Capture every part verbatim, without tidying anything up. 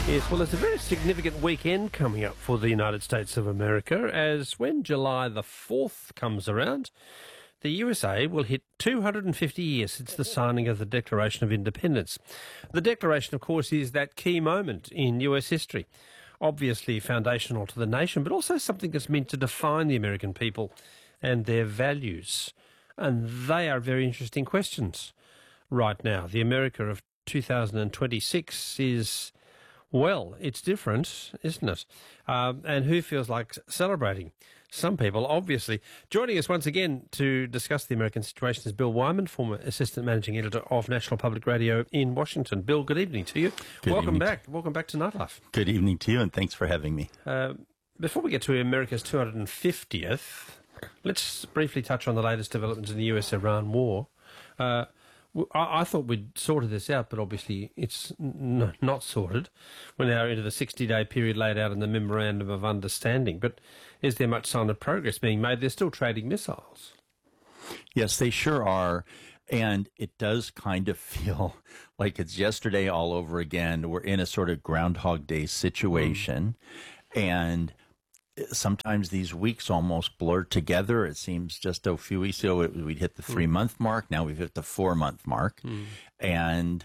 Yes, well, there's a very significant weekend coming up for the United States of America, as when July the fourth comes around, the U S A will hit two hundred fifty years since the signing of the Declaration of Independence. The Declaration, of course, is that key moment in U S history, obviously foundational to the nation, but also something that's meant to define the American people and their values. And they are very interesting questions right now. The America of two thousand twenty-six is... well, it's different, isn't it? Um, and who feels like celebrating? Some people, obviously. Joining us once again to discuss the American situation is Bill Wyman, former Assistant Managing Editor of National Public Radio in Washington. Bill, good evening to you. Good Welcome evening. back. Welcome back to Nightlife. Good evening to you, and thanks for having me. Uh, before we get to America's two hundred fiftieth, let's briefly touch on the latest developments in the U S Iran war. Uh, I, I thought we'd sorted this out, but obviously it's n- not sorted. We're now into the sixty-day period laid out in the Memorandum of Understanding. But is there much sign of progress being made? They're still trading missiles. Yes, they sure are. And it does kind of feel like it's yesterday all over again. We're in a sort of Groundhog Day situation. Mm. And sometimes these weeks almost blur together. It seems just a few weeks ago we'd hit the three-month mark. Now we've hit the four-month mark. Mm. And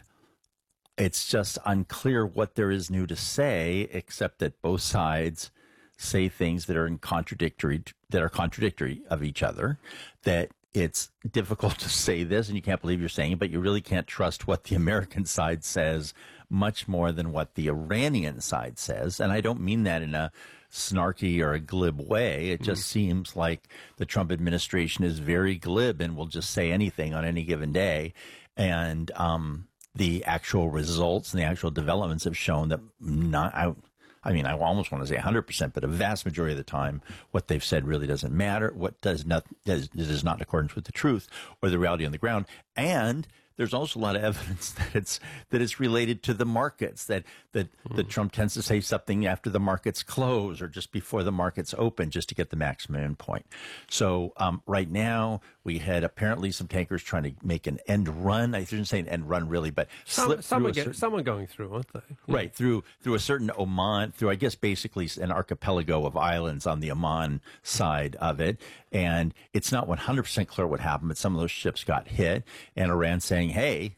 it's just unclear what there is new to say, except that both sides say things that are in contradictory, that are contradictory of each other, that it's difficult to say this and you can't believe you're saying it, but you really can't trust what the American side says much more than what the Iranian side says. And I don't mean that in a snarky or a glib way. It just mm-hmm. seems like the Trump administration is very glib and will just say anything on any given day. And um, the actual results and the actual developments have shown that not, I, I mean, I almost want to say one hundred percent, but a vast majority of the time, what they've said really doesn't matter. What does not, does, is not in accordance with the truth or the reality on the ground. And there's also a lot of evidence that it's that it's related to the markets, that that, mm. that Trump tends to say something after the markets close or just before the markets open just to get the maximum point. So um, right now we had apparently some tankers trying to make an end run. I shouldn't say an end run really, but some, slip someone, through get, someone going through, aren't they? Yeah. Right, through through a certain Oman, through I guess basically an archipelago of islands on the Oman side of it. And it's not one hundred percent clear what happened, but some of those ships got hit, and Iran saying, hey,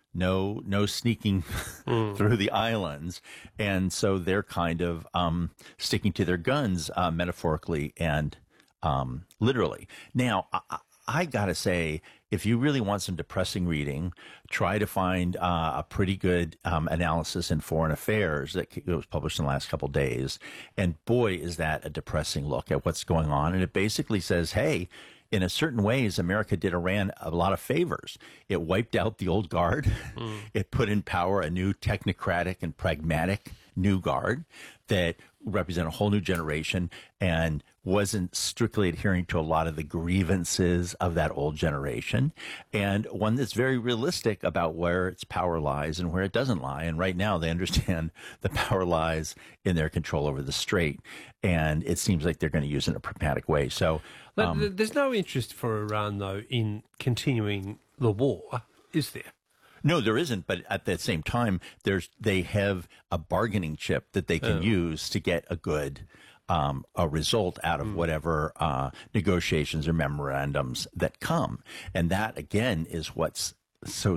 no, no sneaking mm. through the islands. And so they're kind of um, sticking to their guns, uh, metaphorically and um, literally. Now, I, I gotta say, if you really want some depressing reading, try to find uh, a pretty good um, analysis in Foreign Affairs that was published in the last couple of days. And boy, is that a depressing look at what's going on. And it basically says, hey, in a certain ways, America did Iran a lot of favors. It wiped out the old guard. Mm. It put in power a new technocratic and pragmatic new guard that represent a whole new generation and wasn't strictly adhering to a lot of the grievances of that old generation, and one that's very realistic about where its power lies and where it doesn't lie. And right now they understand the power lies in their control over the strait, and it seems like they're going to use it in a pragmatic way. So um, there's no interest for Iran, though, in continuing the war, is there? No, there isn't. But at the same time, there's they have a bargaining chip that they can oh. use to get a good um, a result out of mm. whatever uh, negotiations or memorandums that come. And that, again, is what's so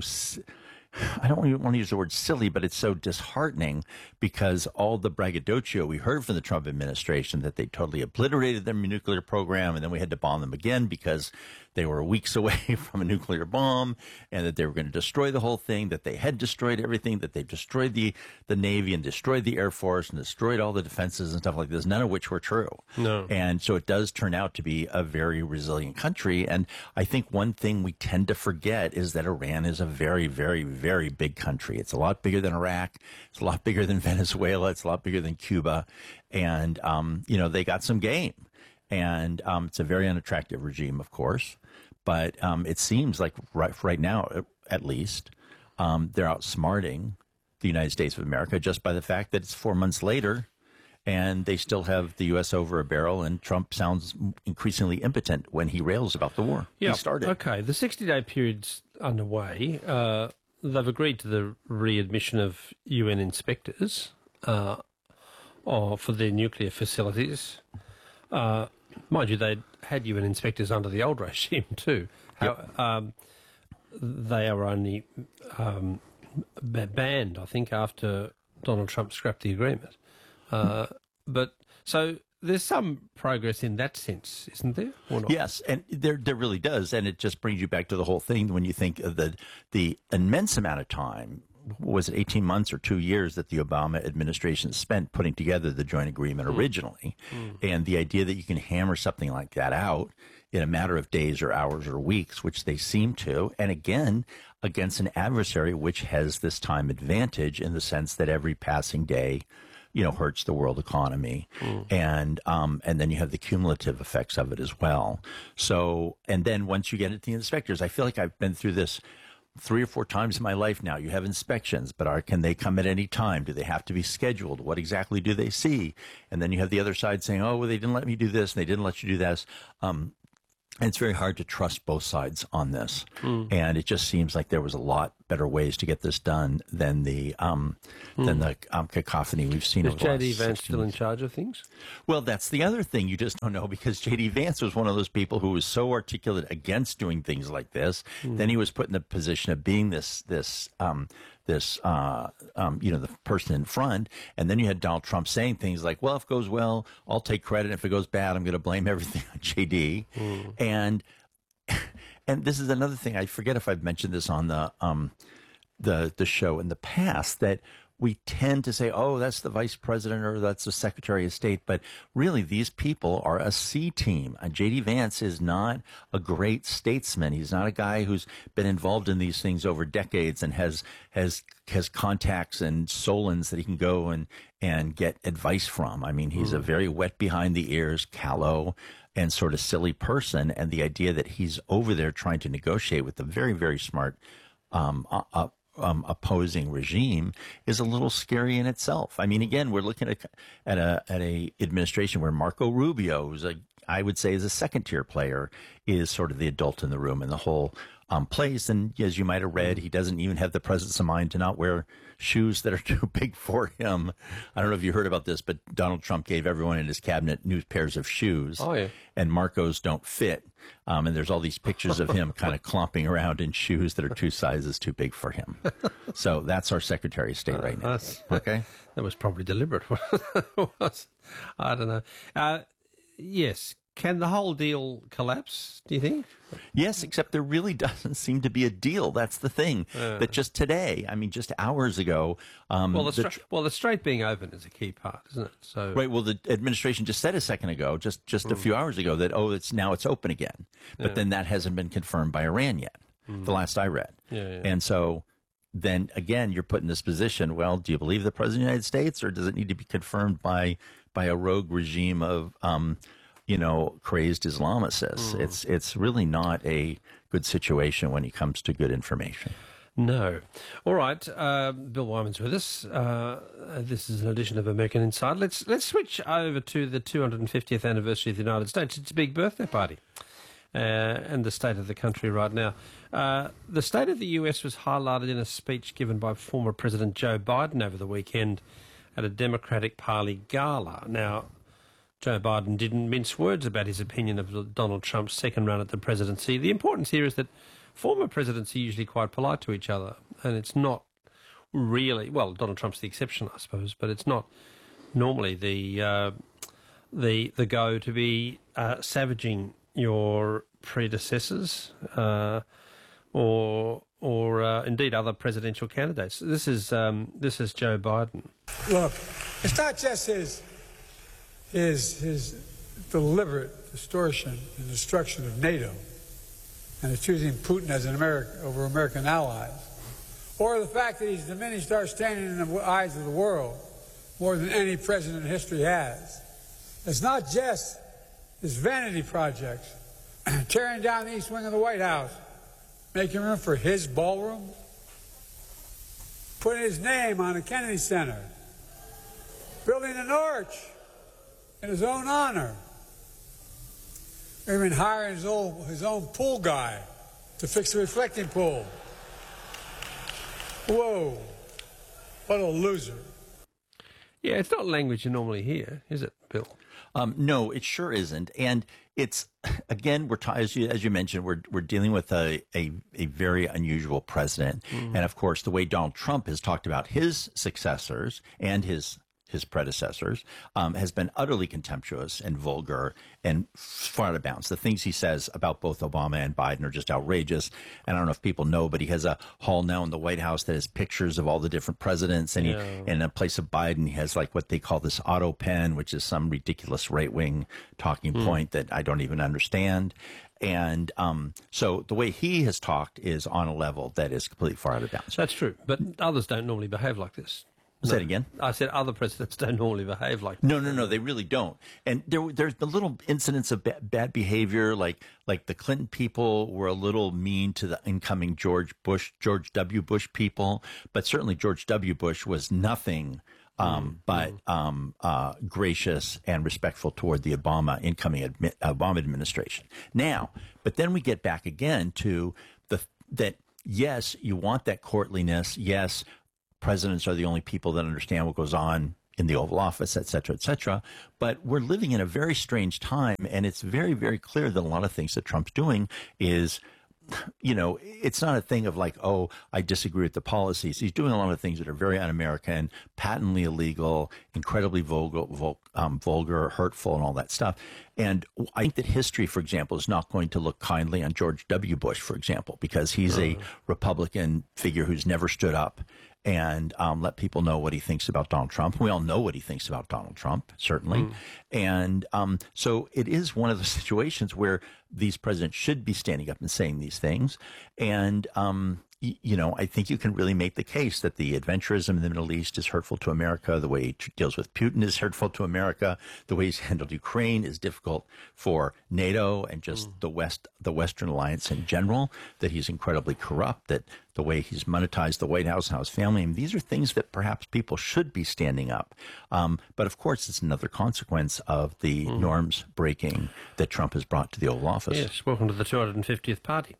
I don't even want to use the word silly, but it's so disheartening because all the braggadocio we heard from the Trump administration that they totally obliterated their nuclear program, and then we had to bomb them again because they were weeks away from a nuclear bomb, and that they were going to destroy the whole thing, that they had destroyed everything, that they destroyed the, the Navy and destroyed the Air Force and destroyed all the defenses and stuff like this, none of which were true. No. And so it does turn out to be a very resilient country. And I think one thing we tend to forget is that Iran is a very, very, very big country. It's a lot bigger than Iraq. It's a lot bigger than Venezuela. It's a lot bigger than Cuba. And, um, you know, they got some game. And um, it's a very unattractive regime, of course. But um, it seems like right, right now, at least, um, they're outsmarting the United States of America just by the fact that it's four months later and they still have the U S over a barrel, and Trump sounds increasingly impotent when he rails about the war. Yeah, he started. Okay, the sixty-day period's underway. Uh, they've agreed to the readmission of U N inspectors. uh, or for their nuclear facilities. Uh, mind you, they had U N inspectors under the old regime too. How, Yep. um, they are only um, b- banned, I think, after Donald Trump scrapped the agreement. Uh, but so there's some progress in that sense, isn't there? Or not? Yes, and there there really does, and it just brings you back to the whole thing when you think of the the immense amount of time. Was it eighteen months or two years that the Obama administration spent putting together the joint agreement originally? Mm. And the idea that you can hammer something like that out in a matter of days or hours or weeks, which they seem to, and again, against an adversary which has this time advantage in the sense that every passing day, you know, hurts the world economy. Mm. And um, and then you have the cumulative effects of it as well. So, and then once you get into the inspectors, I feel like I've been through this three or four times in my life now. You have inspections, but are, can they come at any time? Do they have to be scheduled? What exactly do they see? And then you have the other side saying, oh, well, they didn't let me do this, and they didn't let you do this. Um, and it's very hard to trust both sides on this. Mm. And it just seems like there was a lot better ways to get this done than the um, mm. than the um, cacophony we've seen. Is over the last J D Vance still in years. charge of things? Well, that's the other thing. You just don't know, because J D Vance was one of those people who was so articulate against doing things like this. Mm. Then he was put in the position of being this this um, this uh, um, you know, the person in front. And then you had Donald Trump saying things like, "Well, if it goes well, I'll take credit. If it goes bad, I'm going to blame everything on J D." Mm. And and this is another thing. I forget if I've mentioned this on the um, the the show in the past, that we tend to say, oh, that's the vice president or that's the secretary of state. But really, these people are a C team. And J D Vance is not a great statesman. He's not a guy who's been involved in these things over decades and has has has contacts and Solons that he can go and, and get advice from. I mean, he's mm. a very wet behind the ears, callow, and sort of silly person. And the idea that he's over there trying to negotiate with a very, very smart um, uh, Um, opposing regime is a little scary in itself. I mean, again, we're looking at at a at a administration where Marco Rubio, who's a I would say is a second tier player, is sort of the adult in the room in the whole um, place. And as you might have read, he doesn't even have the presence of mind to not wear shoes that are too big for him. I don't know if you heard about this, but Donald Trump gave everyone in his cabinet new pairs of shoes. Oh, yeah. And Marco's don't fit. Um, and there's all these pictures of him kind of clomping around in shoes that are two sizes too big for him. So that's our Secretary of State uh, right now. Okay? That was probably deliberate. I don't know. Uh, yes. Can the whole deal collapse, do you think? Yes, except there really doesn't seem to be a deal. That's the thing. Uh, that just today, I mean, just hours ago. Um, well, the, the stra- tr- well, the strait being open is a key part, isn't it? So right. Well, the administration just said a second ago, just just mm. a few hours ago, that oh, it's now it's open again. But yeah. then that hasn't been confirmed by Iran yet. Mm. The last I read. Yeah, yeah. And so then again, you're put in this position. Well, do you believe the president of the United States, or does it need to be confirmed by by a rogue regime of um, you know, crazed Islamicists? Mm. It's it's really not a good situation when it comes to good information. No. All right. Uh, Bill Wyman's with us. Uh, this is an edition of American Insider. Let's let's switch over to the two hundred fiftieth anniversary of the United States. It's a big birthday party, uh, and the state of the country right now. Uh, the state of the U S was highlighted in a speech given by former President Joe Biden over the weekend at a Democratic Party gala. Now, Joe Biden didn't mince words about his opinion of Donald Trump's second run at the presidency. The importance here is that former presidents are usually quite polite to each other, and it's not really, well, Donald Trump's the exception, I suppose, but it's not normally the uh, the the go to be uh, savaging your predecessors uh, or or uh, indeed other presidential candidates. This is um, this is Joe Biden. Look, it's not just his. Is his deliberate distortion and destruction of NATO and his choosing Putin as an American over American allies, or the fact that he's diminished our standing in the eyes of the world more than any president in history has. It's not just his vanity projects, tearing down the east wing of the White House, making room for his ballroom, putting his name on the Kennedy Center, building an arch in his own honor, even hiring his own, his own pool guy to fix the reflecting pool. Whoa, what a loser. Yeah, it's not language you normally hear, is it, Bill? Um, no, it sure isn't. And it's, again, we're t- as you as you mentioned, we're we're dealing with a a, a very unusual president, mm-hmm. and of course, the way Donald Trump has talked about his successors and his his predecessors um, has been utterly contemptuous and vulgar and far out of bounds. The things he says about both Obama and Biden are just outrageous. And I don't know if people know, but he has a hall now in the White House that has pictures of all the different presidents. And, yeah. he, and in place of Biden, he has like what they call this auto pen, which is some ridiculous right-wing talking mm. point that I don't even understand. And um, so the way he has talked is on a level that is completely far out of bounds. That's true. But others don't normally behave like this. Say no. it again. I said other presidents don't normally behave like that. No, no, no, they really don't. And there, there's been little incidents of ba- bad behavior, like like the Clinton people were a little mean to the incoming George Bush, George W. Bush people, but certainly George W. Bush was nothing um, mm, but mm. Um, uh, gracious and respectful toward the Obama incoming admi- Obama administration. Now, but then we get back again to the that yes, you want that courtliness, yes. Presidents are the only people that understand what goes on in the Oval Office, et cetera, et cetera. But we're living in a very strange time, and it's very, very clear that a lot of things that Trump's doing is, you know, it's not a thing of like, oh, I disagree with the policies. He's doing a lot of things that are very un-American, patently illegal, incredibly vulgar, vul- um, vulgar, hurtful, and all that stuff. And I think that history, for example, is not going to look kindly on George W. Bush, for example, because he's a Republican figure who's never stood up and um, let people know what he thinks about Donald Trump. We all know what he thinks about Donald Trump, certainly. Mm. And um, so it is one of the situations where these presidents should be standing up and saying these things. And, um, y- you know, I think you can really make the case that the adventurism in the Middle East is hurtful to America. The way he tr- deals with Putin is hurtful to America. The way he's handled Ukraine is difficult for NATO and just mm. the West, the Western alliance in general, that he's incredibly corrupt, that the way he's monetized the White House and how his family. And these are things that perhaps people should be standing up. Um, but of course, it's another consequence of the mm. norms breaking that Trump has brought to the Oval Office. Yes, welcome to the two hundred fiftieth party.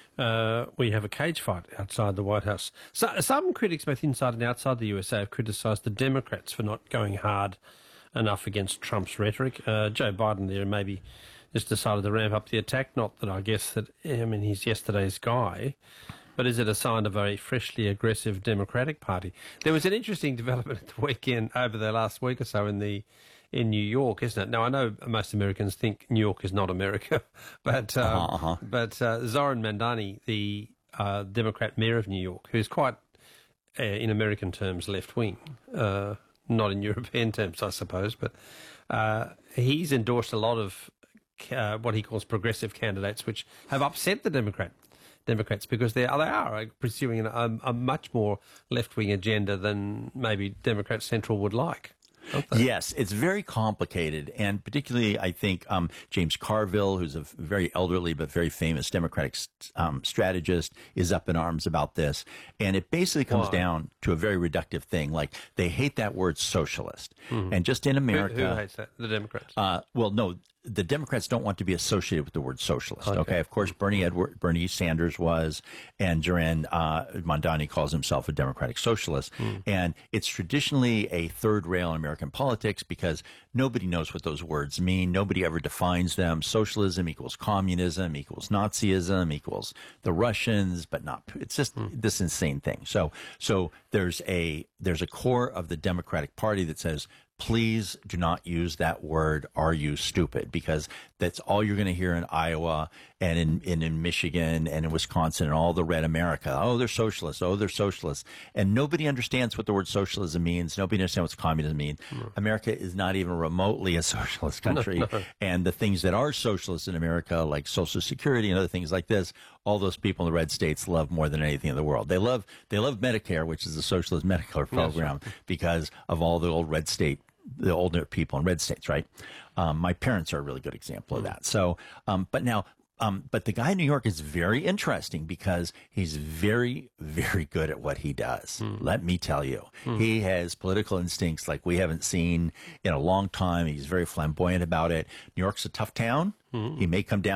Uh, we have a cage fight outside the White House. So, some critics, both inside and outside the U S A, have criticised the Democrats for not going hard enough against Trump's rhetoric. Uh, Joe Biden there maybe just decided to ramp up the attack. Not that I guess that, I mean, he's yesterday's guy. But is it a sign of a freshly aggressive Democratic Party? There was an interesting development at the weekend over the last week or so in the in New York, isn't it? Now, I know most Americans think New York is not America, but um, uh-huh, uh-huh. but uh, Zoran Mandani, the uh, Democrat mayor of New York, who's quite, uh, in American terms, left-wing, uh, not in European terms, I suppose, but uh, he's endorsed a lot of uh, what he calls progressive candidates, which have upset the Democrat Democrats because they are, they are pursuing a, a much more left-wing agenda than maybe Democrat Central would like. Yes, it's very complicated, and particularly I think um, James Carville, who's a very elderly but very famous Democratic um, strategist, is up in arms about this. And it basically comes Why? down to a very reductive thing, like they hate that word socialist. Mm-hmm. And just in America... Who, who hates that? The Democrats? Uh, well, no, the Democrats don't want to be associated with the word socialist. Okay, okay? Of course, Bernie Edward, Bernie Sanders was, and Zoran uh, Mandani calls himself a Democratic socialist. Mm. And it's traditionally a third rail in American politics because nobody knows what those words mean. Nobody ever defines them. Socialism equals communism, equals Nazism, equals the Russians, but not. It's just mm. this insane thing. So, so there's a there's a core of the Democratic Party that says, please do not use that word, are you stupid? Because that's all you're going to hear in Iowa and in, in, in Michigan and in Wisconsin and all the red America. Oh, they're socialists. Oh, they're socialists. And nobody understands what the word socialism means. Nobody understands what communism means. Mm. America is not even remotely a socialist country. No, no. And the things that are socialist in America, like Social Security and other things like this, all those people in the red states love more than anything in the world. They love they love Medicare, which is a socialist Medicare program, yes, because of all the old red state, the older people in red states, right? Um, my parents are a really good example of that. So, um, but now, um, but the guy in New York is very interesting because he's very, very good at what he does. Mm. Let me tell you, mm. he has political instincts like we haven't seen in a long time. He's very flamboyant about it. New York's a tough town. Mm. He may come down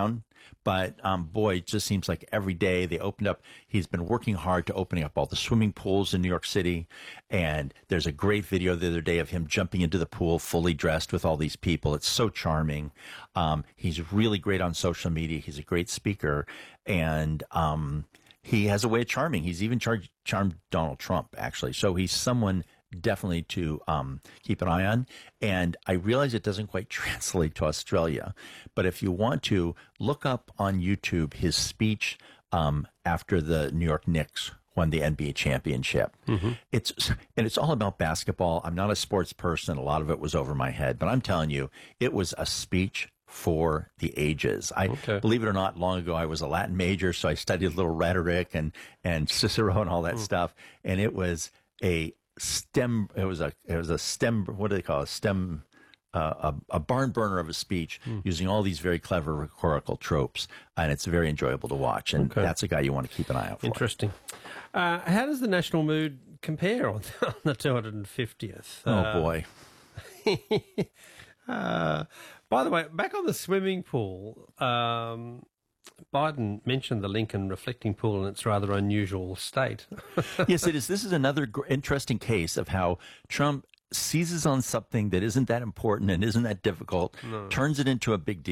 But um, boy, it just seems like every day they opened up. He's been working hard to opening up all the swimming pools in New York City. And there's a great video the other day of him jumping into the pool fully dressed with all these people. It's so charming. Um, he's really great on social media. He's a great speaker. And um, he has a way of charming. He's even char- charmed Donald Trump, actually. So he's someone definitely to um, keep an eye on. And I realize it doesn't quite translate to Australia, but if you want to, look up on YouTube his speech um, after the New York Knicks won the N B A championship. Mm-hmm. It's and it's all about basketball. I'm not a sports person. A lot of it was over my head, but I'm telling you, it was a speech for the ages. I okay. believe it or not, long ago I was a Latin major, so I studied a little rhetoric and and Cicero and all that mm. stuff, and it was a stem. It was a it was a stem. What do they call it? A stem. Uh, a, a barn burner of a speech mm. using all these very clever rhetorical tropes, and it's very enjoyable to watch. And okay. that's a guy you want to keep an eye out for. Interesting. Uh, how does the national mood compare on, on the two hundred fiftieth? Oh uh, boy. uh, by the way, back on the swimming pool, um, Biden mentioned the Lincoln reflecting pool in its rather unusual state. Yes, it is. This is another gr- interesting case of how Trump seizes on something that isn't that important and isn't that difficult, no. turns it into a big deal.